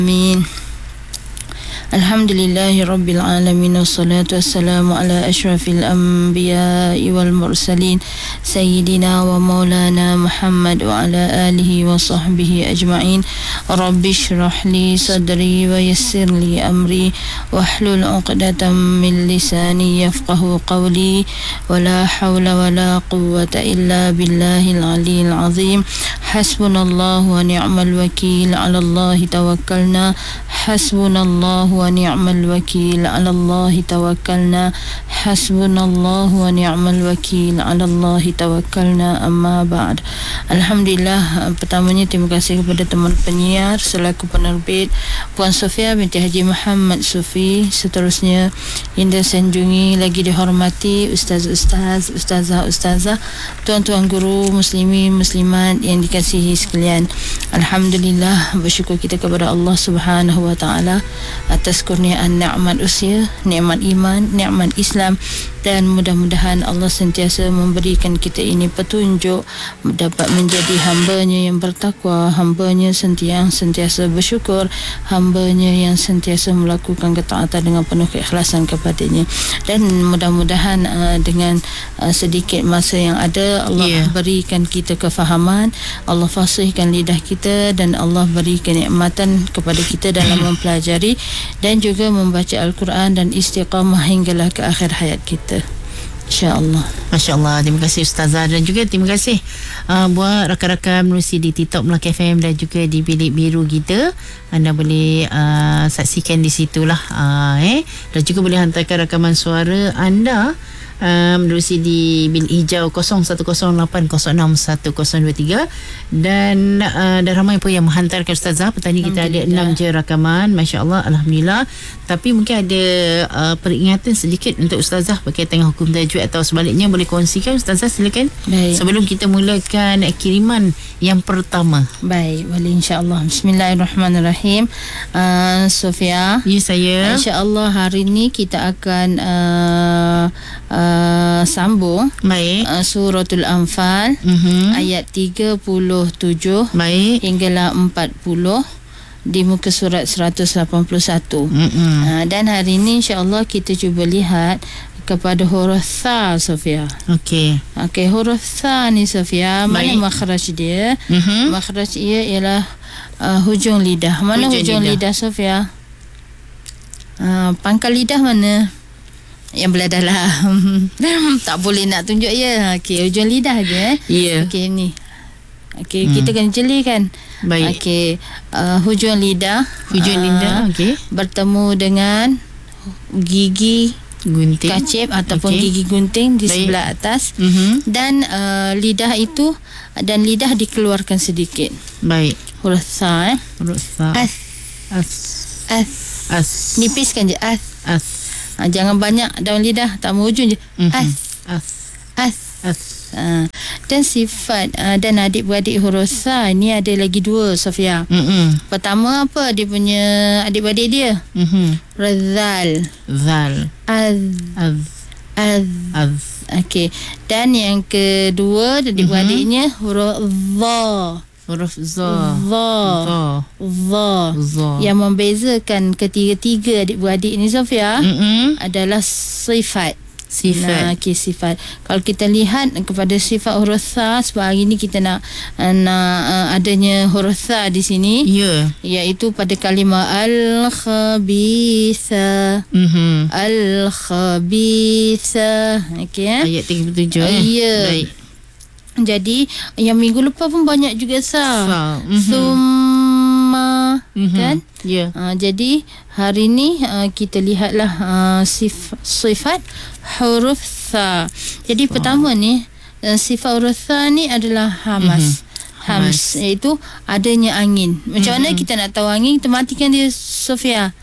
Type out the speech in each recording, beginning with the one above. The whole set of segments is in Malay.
Amin. Alhamdulillahi Rabbil Alamin. Wassalatu wassalamu ala ashrafil anbiya'i wal mursalin Sayyidina wa maulana Muhammad wa ala alihi wa sahbihi ajma'in. Rabbi shrah li sadri wa yassir li amri wahlul 'uqdatam min lisani yafqahu qawli. Wa la hawla wa la quwwata illa billahil aliyyil azim. Hasbunallahu wa ni'mal wakil, 'ala Allahi tawakkalna. Hasbunallahu wa ni'mal wakil, 'ala Allahi tawakkalna. Hasbunallahu wa ni'mal wakil, 'ala Allahi tawakkalna. Amma ba'd. Alhamdulillah, pertamanya terima kasih kepada teman penyiar selaku penerbit Puan Sofia binti Haji Muhammad Sufi. Seterusnya Indah Sanjungi, lagi dihormati ustaz-ustaz, ustazah-ustazah, tuan-tuan guru, muslimin, muslimat yang dikasihi sekalian. Alhamdulillah, bersyukur kita kepada Allah Subhanahu wa taala atas kurniaan nikmat usia, nikmat iman, nikmat Islam, dan mudah-mudahan Allah sentiasa memberikan kita ini petunjuk dapat menjadi hamba-Nya yang bertakwa, hamba-Nya yang sentiasa bersyukur, hamba-Nya yang sentiasa melakukan ketaatan dengan penuh keikhlasan kepadanya. Dan mudah-mudahan dengan sedikit masa yang ada, Allah berikan kita kefahaman, Allah fasihkan lidah kita, dan Allah berikan nikmatan kepada kita dalam mempelajari dan juga membaca Al-Quran dan istiqamah hinggalah ke akhir hayat kita, InsyaAllah. Masya Allah. Terima kasih Ustazah, dan juga terima kasih buat rakan-rakan menerusi di TikTok Melaka FM dan juga di bilik biru kita. Anda boleh saksikan di situlah, dan juga boleh hantarkan rakaman suara anda menerusi di bil hijau 0108061023. Dan ramai pun yang menghantarkan Ustazah. Petani kita ada 6 je rakaman, Masya Allah, Alhamdulillah. Tapi mungkin ada peringatan sedikit untuk Ustazah berkaitan dengan hukum tajwid atau sebaliknya. Boleh kongsikan Ustazah, silakan. Baik. Sebelum kita mulakan kiriman yang pertama. Baik, boleh, insyaAllah. Bismillahirrahmanirrahim. Sofia, Ya, saya. InsyaAllah hari ini kita akan sambung Baik. Suratul Anfal, ayat 37 Baik. hinggalah 40 di muka surat 181. Dan hari ini insyaAllah kita cuba lihat kepada huruf Tha, Sofia. Okey. Okey, huruf Tha ni, Sofia, mana makhraj dia? Makhraj ia ialah hujung lidah. Mana hujung lidah, Sofia? Pangkal lidah mana? Yang belah dalam. Tak boleh nak tunjuk ya. Okey, hujung lidah je. Ya. Okey, ni. Okey, kita kena jelikan. Baik. Okey, hujung lidah. Hujung lidah, okey. Bertemu dengan gigi Gunting. kacip ataupun gigi gunting di sebelah atas. Dan lidah itu, dan lidah dikeluarkan sedikit. Baik. Huruf Tha. Huruf Tha. As. As. As. As. Nipiskan je. As. As. Jangan banyak daun lidah, tak mau hujung je. As. As. As. As. Dan sifat dan adik-beradik huruf Tha ni ada lagi 2, Sofia. Pertama, apa dia punya adik-beradik dia? Razal. Zal. Az. Az. Az. Az. Okey. Dan yang kedua adik-beradiknya huruf Dha. Huruf Za. Dha. Dha. Za. Yang membezakan ketiga-tiga adik-beradik ni, Sofia, adalah sifat. Sifat. Okey, sifat. Kalau kita lihat kepada sifat huruf Tha, sebab hari ni kita nak adanya huruf Tha di sini, Ya. iaitu pada kalimah al-khabitha. Al-khabitha. Okey, Ayat 37. Ya. Baik. Jadi yang minggu lepas pun banyak juga Tha. Summa, kan? Ya. Jadi hari ni kita lihatlah sifat huruf Tha. Jadi pertama ni, sifat huruf Tha ni adalah hamas. Hams, iaitu adanya angin. Macam mana kita nak tahu angin? Kita matikan dia, Sofia.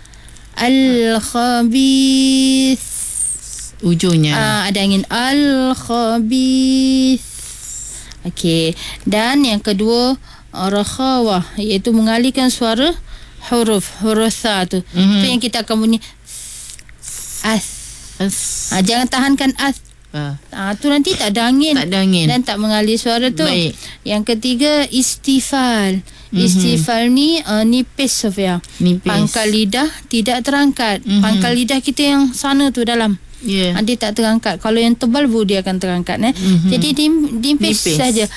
Al-khabith. Ujungnya. Ada angin. Al-khabith. Okey. Dan yang kedua, rakhawah, iaitu mengalihkan suara huruf Tha tu. Tu yang kita akan bunyi as. Jangan tahankan as. Tu nanti tak ada angin. Tak ada angin. Dan tak mengalir suara tu. Baik. Yang ketiga, istifal, Istifal ni nipis, Sofia. Nipis. Pangkal lidah tidak terangkat. Pangkal lidah kita yang sana tu dalam. Dia tak terangkat. Kalau yang tebal baru dia akan terangkat. Jadi nipis saja.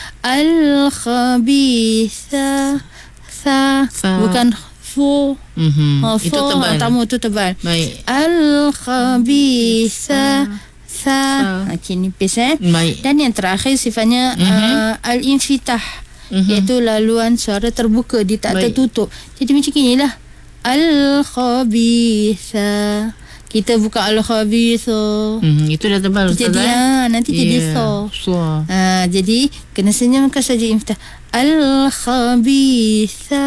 Al-khabitha sa. Bukan fu. Itu tebal. Tamu tu tebal. Baik. Al-khabitha sa. Okey, nipis Baik. Dan yang terakhir sifatnya al-infitah, iaitu laluan suara terbuka, dia tak tertutup. Jadi macam inilah. Al-khabitha. Kita buka al-khabitha. Itu dah tebal, Ustazah. Jadi nanti jadi so. Jadi kena senyumkan saja infitah. Al-khabitha.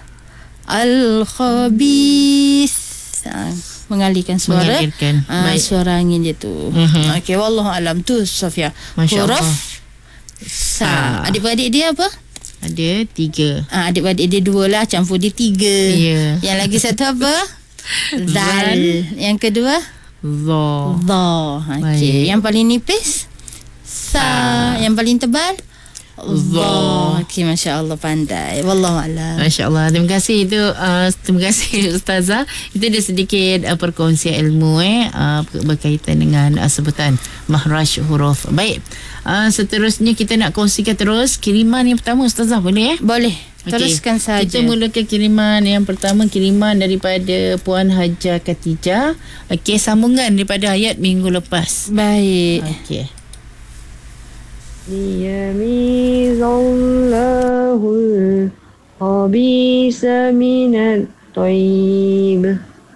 Al-khabith. Mengalihkan suara. Suara angin dia tu. Okey, wallahu alam tu, Sofia. Huruf sa. Adik-beradik dia apa? Ada 3. Adik-beradik dia 2 lah, campur dia 3. Yang lagi satu apa? Zal. Yang kedua? Dha. Okey. Yang paling nipis? Sa. Yang paling tebal? Dha. Okey, masya-Allah, pandai. Wallahu a'lam. Masya-Allah. Terima kasih terima kasih Ustazah. Itu ada sedikit perkongsian ilmu berkaitan dengan sebutan makhraj huruf. Baik. Seterusnya kita nak kongsikan terus kiriman yang pertama, Ustazah, boleh? Boleh. Teruskan saja. Kita mulakan kiriman yang pertama, kiriman daripada Puan Haja Khatijah. Okey, sambungan daripada ayat minggu lepas. Baik. Okey. Liyamizallahul khabisa minat tayyib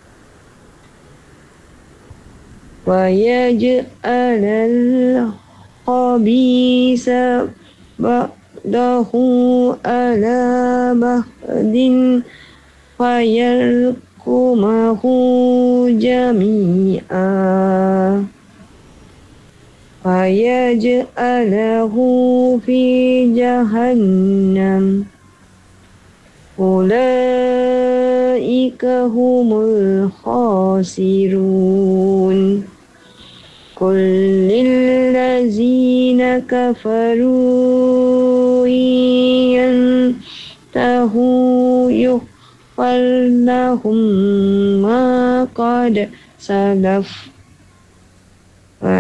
wa yaj'alal khabisa ba'dahu ala ba'din fayarkumahu jami'a fayaj'alahu fi jahannam ulaika humul khasirun qul lillazina kafaru yantahu yughfar lahum ma qad salaf wa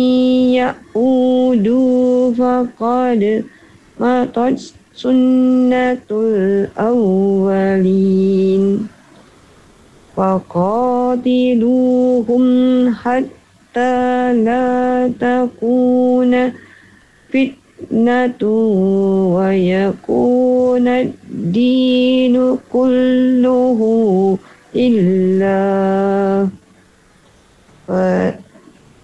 iya'udu faqad matat sunnatul awwalin faqatiluhum hatta la takuna fitnatu wa yakuna dinu kulluhu illa